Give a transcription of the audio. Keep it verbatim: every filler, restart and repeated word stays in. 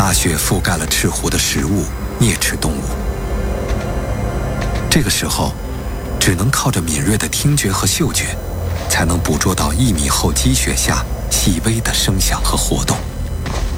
大雪覆盖了赤湖的食物、啮齿动物。这个时候，只能靠着敏锐的听觉和嗅觉，才能捕捉到一米厚积雪下细微的声响和活动。